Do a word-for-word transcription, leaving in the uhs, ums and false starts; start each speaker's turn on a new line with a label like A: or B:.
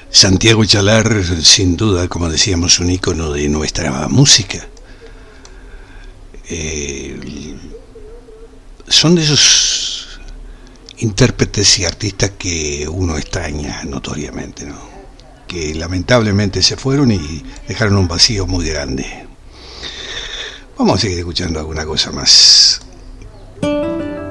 A: Santiago Chalar, sin duda, como decíamos, un ícono de nuestra música. Eh, son de esos intérpretes y artistas que uno extraña notoriamente, ¿no? Que lamentablemente se fueron y dejaron un vacío muy grande. Vamos a seguir escuchando alguna cosa más.